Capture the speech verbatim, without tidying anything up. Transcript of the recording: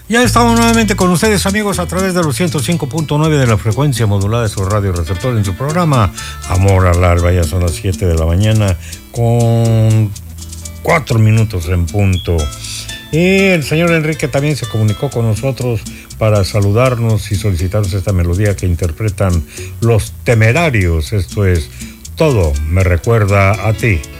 Ya estamos nuevamente con ustedes, amigos, a través de los ciento cinco punto nueve de la frecuencia modulada de su radio receptor en su programa Amor al Alba. Ya son las siete de la mañana con cuatro minutos en punto. Y el señor Enrique también se comunicó con nosotros para saludarnos y solicitarnos esta melodía que interpretan Los Temerarios. Esto es Todo me recuerda a ti.